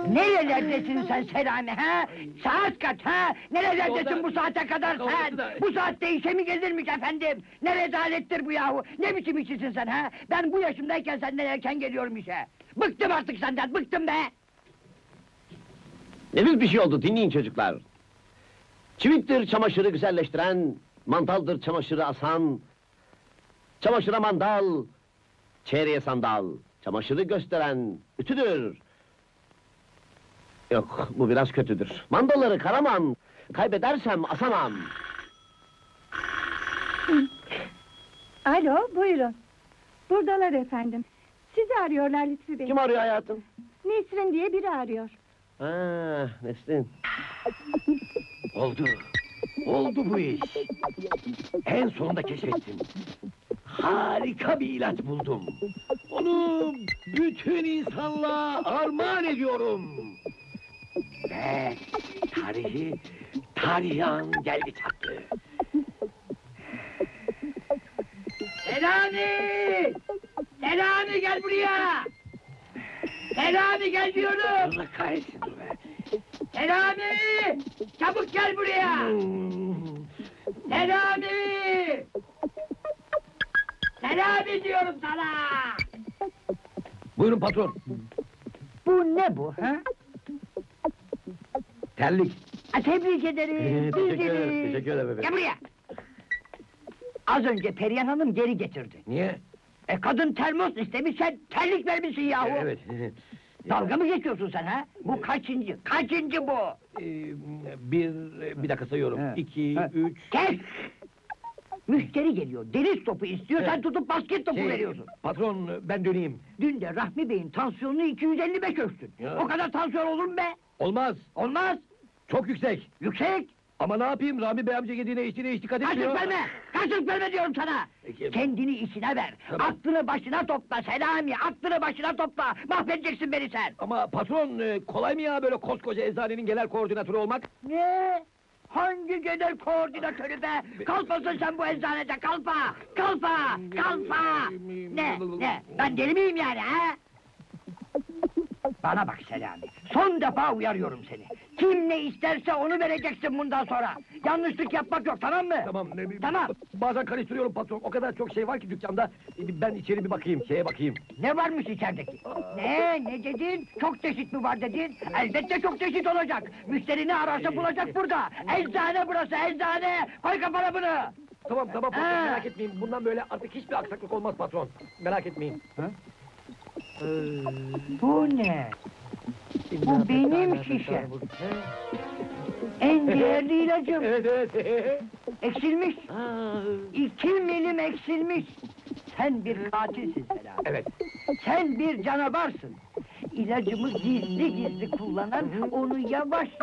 Nerelerdesin sen Selami ha? Saat kaç ha? Nerelerdesin bu saate kadar sen? Bu saatte işe mi gelirmiş efendim? Ne rezalettir bu yahu? Ne biçim işçisin sen ha? Ben bu yaşımdayken senden erken geliyorum işe. Bıktım artık senden, bıktım be! Nefis bir şey oldu, dinleyin çocuklar. Çivittir çamaşırı güzelleştiren, mantaldır çamaşırı asan, çamaşıra mandal, çeyreğe sandal, çamaşırı gösteren ütüdür. Yok, bu biraz kötüdür. Mandalları karamam, kaybedersem asamam. Alo, buyurun. Buradalar efendim. Sizi arıyorlar Lütfü Bey. Kim arıyor hayatım? Nesrin diye biri arıyor. Ha, Nesrin. Oldu bu iş. En sonunda keşfettim. Harika bir ilaç buldum. Onu bütün insanlığa armağan ediyorum. Ve tarihi an geldi çattı. Selami! Selami gel buraya! Selami gel diyorum! Allah kahretsin dur be. Selami! Çabuk gel buraya! Selami! Selami diyorum sana! Buyurun patron. Bu ne bu ha? Terlik. Tebrik ederim! Teşekkür ederim. Teşekkür ederim efendim. Gel buraya! Az önce Perihan Hanım geri getirdi. Niye? Kadın termos istemiş, sen terlik vermişsin yahu! Evet. Dalga mı geçiyorsun sen ha? Bu kaçıncı? Kaçıncı bu? Bir dakika sayıyorum. He. 2, He. 3... Kes! Müşteri geliyor, deniz topu istiyor, sen Evet. tutup basket topu veriyorsun. Patron, ben döneyim. Dün de Rahmi Bey'in tansiyonunu 255 ölçtün. Ya. O kadar tansiyon olur mu be? Olmaz. Olmaz! Çok yüksek. Yüksek! Ama ne yapayım? Rami Bey amca yediğine içtiğine hiç dikkat etmiyor. Karşılık verme! Karşılık verme diyorum sana! Peki. Kendini işine ver! Tamam. Aklını başına topla Selami! Aklını başına topla! Mahvedeceksin beni sen! Ama patron, kolay mı ya böyle koskoca eczanenin genel koordinatörü olmak? Ne? Hangi genel koordinatörü be? Kalpasın sen bu eczanede, kalpa! Kalpa! Kalpa! Ne? Ben deli miyim yani ha? Bana bak Selami, son defa uyarıyorum seni. Kim ne isterse onu vereceksin bundan sonra. Yanlışlık yapmak yok, tamam mı? Tamam. Tamam. Bazen karıştırıyorum patron. O kadar çok şey var ki dükkanda. Ben içeri bir bakayım, şeye bakayım. Ne varmış içerideki? Ne dedin? Çok çeşit mi var dedin? Elbette çok çeşit olacak. Müşterini ararsa bulacak burada. Eczane burası, eczane! Koy kafana bunu! Tamam patron, Ha. merak etmeyin. Bundan böyle artık hiçbir aksaklık olmaz patron. Merak etmeyin. Bu ne? Bu benim şişem. En değerli ilacım. Evet. Eksilmiş. Ha. 2 milim eksilmiş. Sen bir katilsin Selami. Evet. Sen bir canavarsın. İlacımı gizli gizli kullanan, onu yavaş